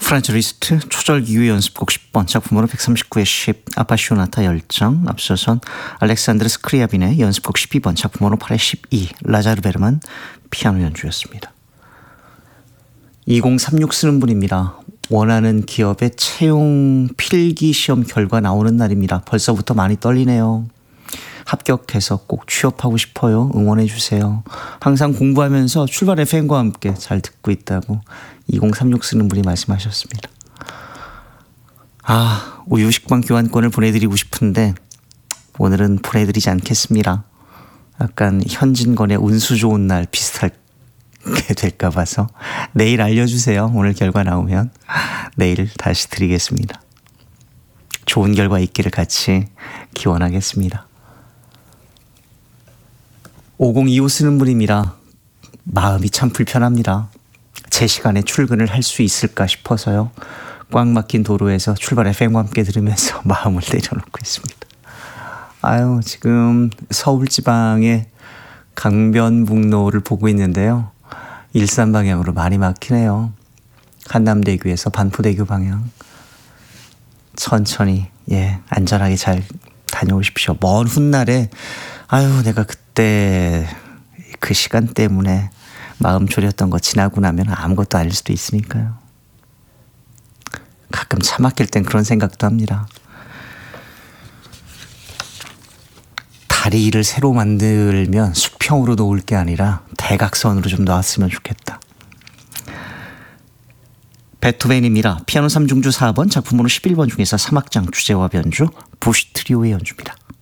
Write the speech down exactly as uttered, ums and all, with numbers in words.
프란츠 리스트 초절기유 연습곡 십 번 작품으로 백삼십구의 십 아파시오나타 열정, 앞서선 알렉산드르 스크리아빈의 연습곡 십이 번 작품으로 팔의 십이 라자르 베르만 피아노 연주였습니다. 이공삼육 쓰는 분입니다. 원하는 기업의 채용 필기 시험 결과 나오는 날입니다. 벌써부터 많이 떨리네요. 합격해서 꼭 취업하고 싶어요. 응원해 주세요. 항상 공부하면서 출발 에프엠과 함께 잘 듣고 있다고 이공삼육 쓰는 분이 말씀하셨습니다. 아, 우유 식빵 교환권을 보내드리고 싶은데 오늘은 보내드리지 않겠습니다. 약간 현진건의 운수 좋은 날 비슷하게 될까 봐서 내일 알려주세요. 오늘 결과 나오면 내일 다시 드리겠습니다. 좋은 결과 있기를 같이 기원하겠습니다. 오공이오 쓰는 분입니다. 마음이 참 불편합니다. 제 시간에 출근을 할 수 있을까 싶어서요. 꽉 막힌 도로에서 출발 에프엠과 함께 들으면서 마음을 내려놓고 있습니다. 아유, 지금 서울 지방의 강변북로를 보고 있는데요. 일산 방향으로 많이 막히네요. 한남대교에서 반포대교 방향. 천천히, 예, 안전하게 잘 다녀오십시오. 먼 훗날에 아유, 내가 그때 그 시간 때문에 마음 졸였던 거 지나고 나면 아무것도 아닐 수도 있으니까요. 가끔 차 막힐 땐 그런 생각도 합니다. 다리를 새로 만들면 수평으로 놓을 게 아니라 대각선으로 좀 놨으면 좋겠다. 베토벤입니다. 피아노 삼 중주 사 번 작품으로 십일 번 중에서 삼 악장 주제와 변주 부시 트리오의 연주입니다.